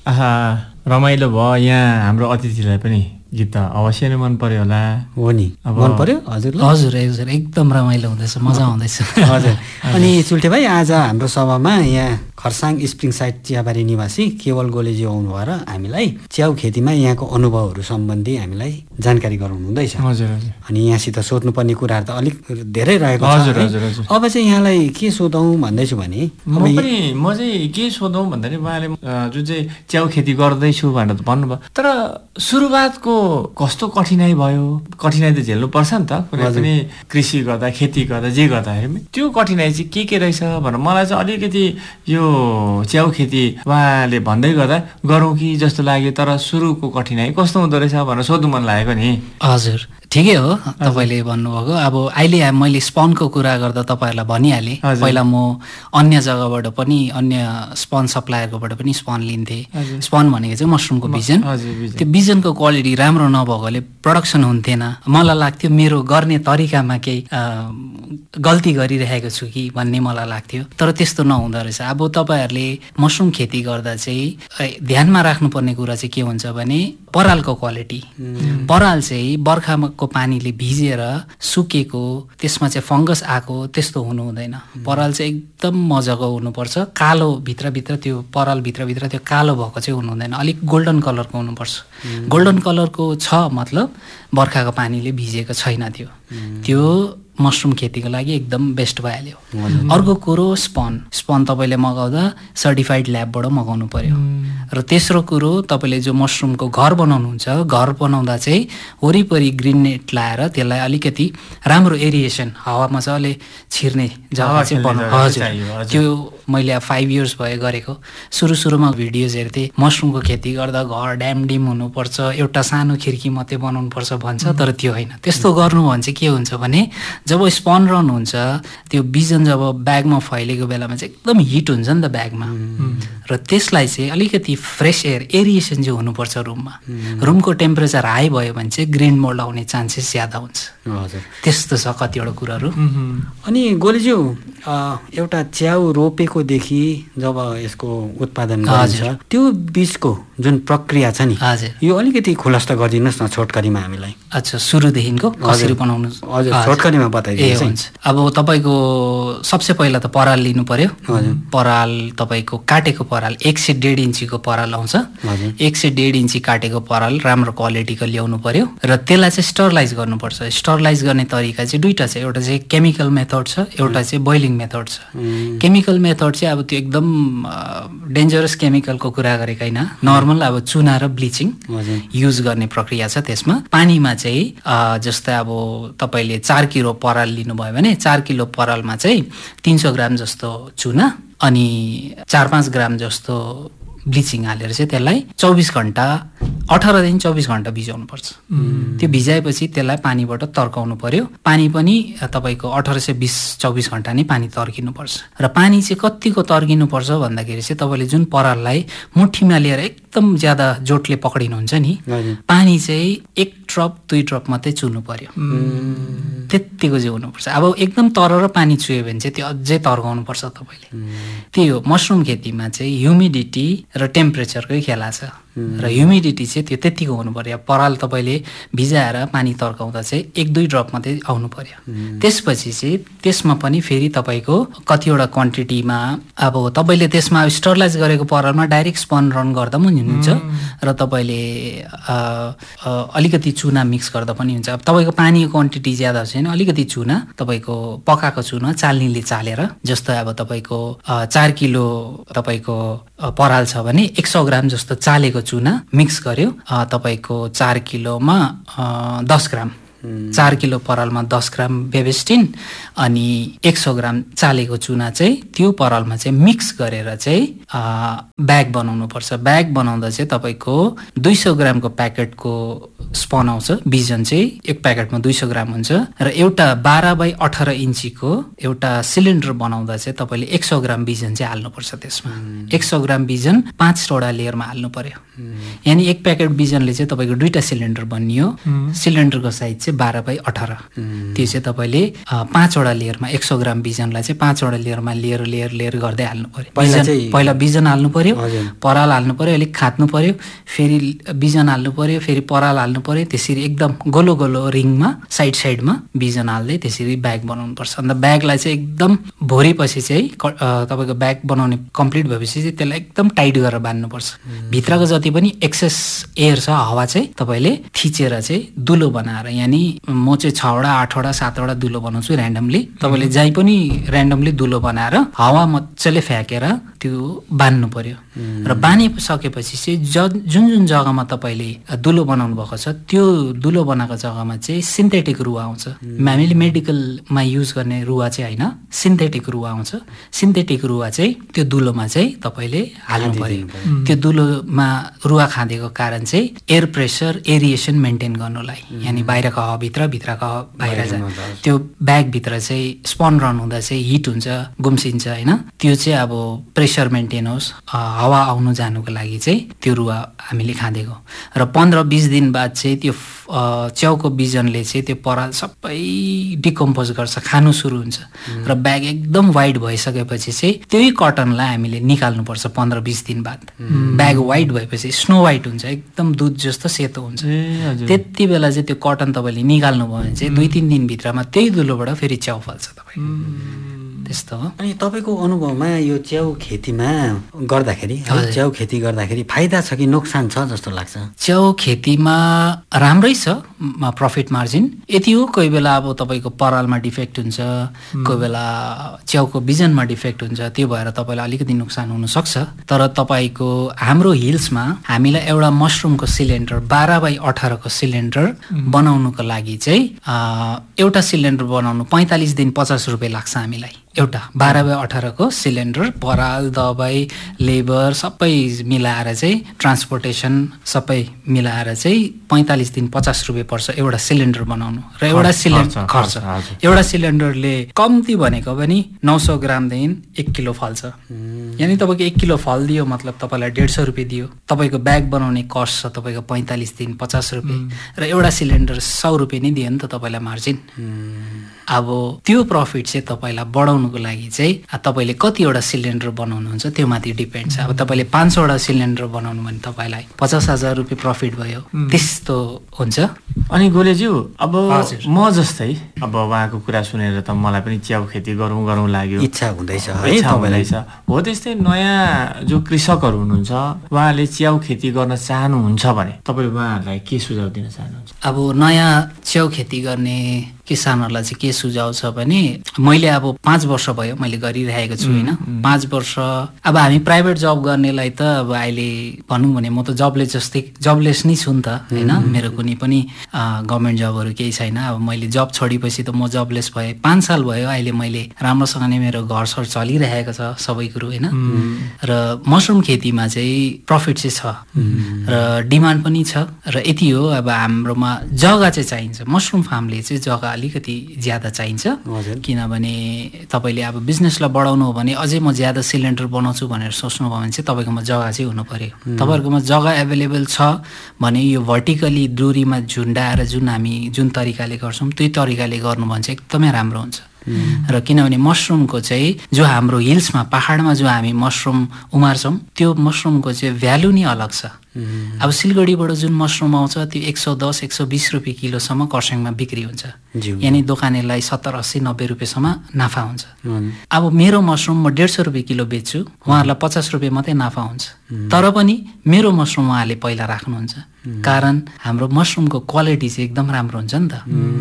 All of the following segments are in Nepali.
आहा रमाइलो भयो। यहाँ हाम्रो अतिथिलाई पनि गीत त अवश्य नै मन पर्यो होला। हो नि, मन पर्यो हजुरलाई? हजुर हजुर, एकदम रमाइलो हुँदैछ, मजा आउँदैछ। हजुर। अनि चुल्टे भाइ, आज हाम्रो सभामा यहाँ खरसाङ स्प्रिङ साइड चियाबारी निवासी केवल गोलेजी आउनुभयो र हामीलाई च्याउ खेतीमा यहाँको अनुभवहरू सम्बन्धी हामीलाई जानकारी गराउनु हुँदैछ। हजुर हजुर। अनि यहाँसित सोध्नुपर्ने कुराहरू त अलिक धेरै रहेको छ। हजुर हजुर हजुर। अब चाहिँ यहाँलाई के सोधौँ भन्दैछु भने म चाहिँ के सोधौँ भन्दा नि उहाँले जुन चाहिँ च्याउ खेती गर्दैछु भनेर त भन्नुभयो, तर सुरुवातको कस्तो कठिनाइ भयो? कठिनाइ त झेल्नु पर्छ नि त, कुनै पनि कृषि गर्दा खेती गर्दा जे गर्दाखेरि त्यो कठिनाइ चाहिँ के रहेछ भनेर मलाई चाहिँ अलिकति यो च्याउ खेती उहाँले भन्दै गर्दा गरौँ कि जस्तो लाग्यो। तर सुरुको कठिनाइ कस्तो हुँदो रहेछ भनेर सोध्नु मन लागेको नि। हजुर ठिकै हो तपाईँले भन्नुभएको। अब अहिले मैले स्पनको कुरा गर्दा तपाईँहरूलाई भनिहालेँ, पहिला म अन्य जग्गाबाट पनि अन्य स्पन सप्लायरकोबाट पनि स्पन लिन्थेँ। स्पन भनेको चाहिँ मसरुमको बिजन। त्यो बिजनको क्वालिटी राम्रो नभएकोले प्रडक्सन हुन्थेन। मलाई लाग्थ्यो मेरो गर्ने तरिकामा केही गल्ती गरिरहेको छु कि भन्ने मलाई लाग्थ्यो, तर त्यस्तो नहुँदो रहेछ। अब तपाईँहरूले मसरुम खेती गर्दा चाहिँ ध्यानमा राख्नुपर्ने कुरा चाहिँ के हुन्छ भने परालको क्वालिटी। पराल चाहिँ बर्खाको पानीले भिजेर सुकेको, त्यसमा चाहिँ फङ्गस आएको त्यस्तो हुनु हुँदैन। पराल चाहिँ एकदम मजाको हुनुपर्छ, कालो भित्रभित्र त्यो पराल भित्रभित्र त्यो कालो भएको चाहिँ हुनु हुँदैन, अलिक गोल्डन कलरको हुनुपर्छ। गोल्डन कलरको छ मतलब बर्खाको पानीले भिजेको छैन त्यो। त्यो मसरुम खेतीको लागि एकदम बेस्ट भइहाल्यो। अर्को कुरो स्पन तपाईँले मगाउँदा सर्टिफाइड ल्याबबाट मगाउनु पर्यो। र तेस्रो कुरो, तपाईँले जो मसरुमको घर बनाउनुहुन्छ, घर बनाउँदा चाहिँ वरिपरि ग्रिन नेट लाएर त्यसलाई अलिकति राम्रो एरिएसन, हावा मजाले छिर्ने जग्गा चाहिँ बनाउनु। हजुर, त्यो मैले 5 इयर्स भयो गरेको। सुरुमा भिडियोज हेर्थेँ, मसरुमको खेती गर्दा घर ड्यामडिम हुनुपर्छ, एउटा सानो खिर्की मात्रै बनाउनुपर्छ भन्छ, तर त्यो होइन। त्यस्तो गर्नु भने चाहिँ के हुन्छ भने जब स्पन रन हुन्छ, त्यो बिजन जब ब्यागमा फैलेको बेलामा चाहिँ एकदम हिट हुन्छ नि त ब्यागमा, र त्यसलाई चाहिँ अलिकति फ्रेस एरिएसन चाहिँ हुनुपर्छ रुममा। रुमको टेम्परेचर हाई भयो भने चाहिँ ग्रिन मोल्ड आउने चान्सेस ज्यादा हुन्छ। हजुर, त्यस्तो छ कतिवटा कुराहरू। अनि गोलेज्यू, एउटा च्याउ रोपेकोदेखि जब यसको उत्पादन गरिन्छ, त्यो बिचको जुन प्रक्रिया छ नि, यो अलिकति खुलासा गरिदिनुहोस् न छोटकरीमा हामीलाई। अच्छा, सुरुदेखिको कसरी बनाउनु? हजुर, छोटकरीमा बताइदिनुहोस्। हुन्छ, अब तपाईँको सबसे पहिला त पराल लिनु पर्यो। पराल तपाईँको काटेको पराल 1 से 1.5 इन्चीको पराल आउँछ। 1 से 1.5 इन्ची काटेको पराल राम्रो क्वालिटीको ल्याउनु पर्यो र त्यसलाई चाहिँ स्टरलाइज गर्नुपर्छ। स्टरलाइज गर्ने तरिका चाहिँ दुईटा छ, एउटा चाहिँ केमिकल मेथड छ, एउटा चाहिँ बोइलिङ मेथड छ। केमिकल मेथड चाहिँ अब त्यो एकदम डेन्जरस केमिकलको कुरा गरेको होइन, नर्मल अब चुना र ब्लिचिङ युज गर्ने प्रक्रिया छ। त्यसमा पानीमा चाहिँ जस्तै अब तपाईँले 4 किलो पराल लिनुभयो भने 4 किलो परालमा चाहिँ 300 ग्राम जस्तो चुना अनि 4-5 ग्राम जस्तो ब्लिचिङ हालेर चाहिँ त्यसलाई 24 घण्टा 18 देखि 24 घण्टा भिजाउनुपर्छ। त्यो भिजाएपछि त्यसलाई पानीबाट तर्काउनु पर्यो। पानी पनि तपाईँको 18 से 24 घण्टा नै पानी तर्किनुपर्छ। र पानी चाहिँ कतिको तर्किनुपर्छ भन्दाखेरि चाहिँ तपाईँले जुन पराललाई मुठीमा लिएर एकदम ज्यादा जोडले पक्रिनुहुन्छ नि, पानी चाहिँ 1 ड्रप 2 ड्रप मात्रै चुनु पर्यो, त्यतिको चाहिँ हुनुपर्छ। अब एकदम तरर पानी चुयो भने चाहिँ त्यो अझै तर्काउनु पर्छ तपाईँले। त्यही हो, मसरुम खेतीमा चाहिँ ह्युमिडिटी र टेम्परेचरकै खेला छ। र ह्युमिडिटी चाहिँ त्यो त्यतिको हुनु पर्यो। पराल तपाईँले भिजाएर पानी तर्काउँदा चाहिँ 1-2 ड्रप मात्रै आउनु पर्यो। त्यसपछि चाहिँ त्यसमा पनि फेरि तपाईँको कतिवटा क्वान्टिटीमा, अब तपाईँले त्यसमा स्टरलाइज गरेको परालमा डाइरेक्ट स्पन रन गर्दा पनि हुन्छ र तपाईँले अलिकति चुना मिक्स गर्दा पनि हुन्छ। अब तपाईँको पानीको क्वान्टिटी ज्यादा छैन, अलिकति चुना तपाईँको पकाएको चुना चाल्नीले चालेर, जस्तो अब तपाईँको 4 किलो तपाईँको पराल छ भने 100 ग्राम जस्तो चालेको चुना मिक्स गर्यो। तपाईँको 4 किलोमा 10 ग्राम, 4 किलो परालमा 10 ग्राम बेबेस्टिन अनि 100 ग्राम चालेको चुना चाहिँ त्यो परालमा चाहिँ मिक्स गरेर चाहिँ ब्याग बनाउनु पर्छ। ब्याग बनाउँदा चाहिँ तपाईँको 200 ग्रामको प्याकेटको स्पन आउँछ। बिजन चाहिँ एक प्याकेटमा 200 ग्राम हुन्छ र एउटा 12x18 इन्चीको एउटा सिलिन्डर बनाउँदा चाहिँ तपाईँले 100 ग्राम बिजन चाहिँ हाल्नुपर्छ। त्यसमा 100 ग्राम बिजन 5वटा लेयरमा हाल्नु पर्यो। यानि एक प्याकेट बिजनले चाहिँ तपाईँको 2टा सिलिन्डर बनियो। सिलिन्डरको साइज चाहिँ चाहिँ 12/18। त्यो चाहिँ तपाईँले 5वटा लेयरमा 100 ग्राम बिजनलाई चाहिँ 5वटा लेयरमा लेयर गर्दै हाल्नु पर्यो। पहिला बिजन हाल्नु पर्यो, पराल हाल्नु पर्यो, अलिक खात्नु पर्यो, फेरि बिजन हाल्नु पर्यो, फेरि पराल हाल्नु पर्यो। त्यसरी एकदम गोलो गोलो रिङमा साइडमा बिजन हाल्दै त्यसरी ब्याग बनाउनु पर्छ। अन्त ब्यागलाई चाहिँ एकदम भोरेपछि चाहिँ तपाईँको ब्याग बनाउने कम्प्लिट भएपछि चाहिँ त्यसलाई एकदम टाइट गरेर बान्नुपर्छ। भित्रको जति पनि एक्सेस एयर छ, हावा चाहिँ तपाईँले थिचेर चाहिँ दुलो बनाएर, यानि म चाहिँ 6वटा 8वटा 7वटा दुलो बनाउँछु ऱ्यान्डमली, तपाईँले जहीँ पनि ऱ्यान्डमली दुलो बनाएर हावा मजाले फ्याँकेर त्यो बान्नु पर्यो। र बानिसकेपछि चाहिँ जुन जग्गामा तपाईँले दुलो बनाउनु भएको छ त्यो दुलो बनाएको जग्गामा चाहिँ सिन्थेटिक रुवा आउँछ। हामीले मेडिकलमा युज गर्ने रुवा चाहिँ होइन, सिन्थेटिक रुवा आउँछ। सिन्थेटिक रुवा चाहिँ त्यो दुलोमा चाहिँ तपाईँले हाल्नु पर्यो। त्यो दुलोमा रुवा खाँदेको कारण चाहिँ एयर प्रेसर एरिएसन मेन्टेन गर्नुलाई, यानि बाहिरको हावा भित्रको हावा बाहिर जान्छ। त्यो ब्यागभित्र चाहिँ स्पन रन हुँदा चाहिँ हिट हुन्छ, गुम्सिन्छ होइन। त्यो चाहिँ अब प्रेसर मेन्टेन होस्, हावा आउनु जानुको लागि चाहिँ त्यो रुवा हामीले खाँदेको। र 15-20 दिन बाद चाहिँ त्यो च्याउको बिजनले चाहिँ त्यो पराल सबै डिकम्पोज गर्छ, खानु सुरु हुन्छ। र ब्याग एकदम वाइट भइसकेपछि चाहिँ त्यही कटनलाई हामीले निकाल्नुपर्छ 15-20 दिन बाद। ब्याग वाइट भएपछि स्नो वाइट हुन्छ, एकदम दुध जस्तो सेतो हुन्छ। त्यति बेला चाहिँ त्यो कटन तपाईँले निकाल्नु भयो भने चाहिँ 2-3 दिनभित्रमा त्यही दुलोबाट फेरि च्याउ फल्छ तपाईँ। त्यस्तो हो। अनि तपाईँको अनुभवमा यो च्याउ खेतीमा गर्दाखेरि च्याउ खेती गर्दाखेरि फाइदा छ कि नोक्सान छ जस्तो लाग्छ? च्याउ खेतीमा राम्रै छ प्रफिट मार्जिन। यति हो कोही बेला अब तपाईँको परालमा डिफेक्ट हुन्छ, कोही बेला च्याउको बिजनमा डिफेक्ट हुन्छ, त्यो भएर तपाईँलाई अलिकति नोक्सान हुनसक्छ। तर तपाईँको हाम्रो हिल्समा हामीलाई एउटा मसरुमको सिलिन्डर 12/18 को सिलिन्डर बनाउनुको लागि चाहिँ एउटा सिलिन्डर बनाउनु 45 दिन 50 रुपियाँ लाग्छ हामीलाई। एउटा 12/18 को सिलिन्डर, पराल, दबाई, लेबर सबै मिलाएर चाहिँ ट्रान्सपोर्टेसन सबै मिलाएर चाहिँ 45 दिन 50 रुपियाँ पर्छ एउटा सिलिन्डर बनाउनु। र एउटा सिलिन्डर खर्च एउटा सिलिन्डरले कम्ती भनेको पनि 900 ग्रामदेखि 1 किलो फल्छ। यानि तपाईँको 1 किलो फलिदियो मतलब तपाईँलाई 150 रुपियाँ दियो। तपाईँको ब्याग बनाउने कस्ट छ तपाईँको 45 दिन 50 रुपियाँ, र एउटा सिलिन्डर 100 रुपियाँ नै दियो नि त तपाईँलाई मार्जिन। अब त्यो प्रफिट चाहिँ तपाईँलाई बढाउनुको लागि चाहिँ तपाईँले कतिवटा सिलिन्डर बनाउनुहुन्छ त्यो माथि डिपेन्ड छ। अब तपाईँले 500वटा सिलिन्डर बनाउनु भने तपाईँलाई 50,000 रुपियाँ प्रफिट भयो, त्यस्तो हुन्छ। अनि गोलेज्यू, अब म जस्तै अब उहाँको कुरा सुनेर त मलाई पनि च्याउ खेती गरौँ लाग्यो, इच्छा हुँदैछ हो। त्यस्तै नयाँ जो कृषकहरू हुनुहुन्छ उहाँले च्याउ खेती गर्न चाहनुहुन्छ भने तपाईँले उहाँहरूलाई के सुझाव दिन चाहनुहुन्छ? अब नयाँ च्याउ खेती गर्ने किसानहरूलाई चाहिँ के सुझाव छ भने, मैले अब 5 वर्ष भयो मैले गरिरहेको छु होइन। 5 वर्ष अब हामी प्राइभेट जब गर्नेलाई त अब अहिले भनौँ भने म त जबलेस नै छु नि त होइन। मेरो कुनै पनि गभर्मेन्ट जबहरू केही छैन। अब मैले जब छोडेपछि त म जबलेस भएँ। 5 साल भयो अहिले मैले राम्रोसँग नै मेरो घर चलिरहेको छ सबै कुरो होइन। र मसरुम खेतीमा चाहिँ प्रफिट चाहिँ छ र डिमान्ड पनि छ। र यति हो, अब हाम्रोमा जग्गा चाहिँ चाहिन्छ। मसरुम फार्मले चाहिँ जग्गा अलिकति ज्यादा चाहिन्छ, किनभने तपाईँले अब बिजनेसलाई बढाउनु हो भने अझै म ज्यादा सिलिन्डर बनाउँछु भनेर सोच्नु भयो भने चाहिँ तपाईँकोमा जग्गा चाहिँ हुनु पर्यो। तपाईँहरूकोमा जग्गा एभाइलेबल छ भने यो भर्टिकली डोरीमा झुन्डाएर जुन तरिकाले गर्छौँ त्यही तरिकाले गर्नु भने चाहिँ एकदमै राम्रो हुन्छ। र किनभने मसरुमको चाहिँ जो हाम्रो हिल्समा पहाडमा जो हामी मसरुम उमार्छौँ त्यो मसरुमको चाहिँ भ्यालु नै अलग छ। अब सिलगढीबाट जुन मसरुम आउँछ त्यो 110-120 रुपियाँ किलोसम्म कर्सियङमा बिक्री हुन्छ, यानि दोकानेलाई 70, 80, 90 रुपियाँसम्म नाफा हुन्छ। अब मेरो मसरुम म 150 रुपियाँ किलो बेच्छु, उहाँहरूलाई 50 रुपियाँ मात्रै नाफा हुन्छ। तर पनि मेरो मसरुम उहाँले पहिला राख्नुहुन्छ, कारण हाम्रो मसरुमको क्वालिटी चाहिँ एकदम राम्रो हुन्छ नि त।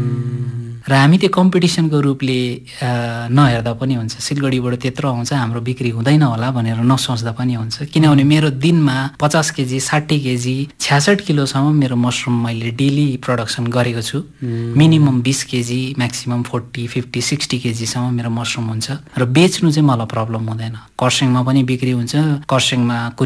र हामी त्यो कम्पिटिसनको रूपले नहेर्दा पनि हुन्छ, सिलगढीबाट त्यत्रो आउँछ हाम्रो बिक्री हुँदैन होला भनेर नसोच्दा पनि हुन्छ। किनभने मेरो दिनमा 50 केजी 60 केजी 66 किलोसम्म मेरो मसरुम मैले डेली प्रडक्सन गरेको छु। मिनिमम 20 केजी म्याक्सिमम 40, 50, 60 केजीसम्म मेरो मसरुम हुन्छ। र बेच्नु चाहिँ मलाई प्रब्लम हुँदैन। कर्सियङमा पनि बिक्री हुन्छ, कर्सियङमा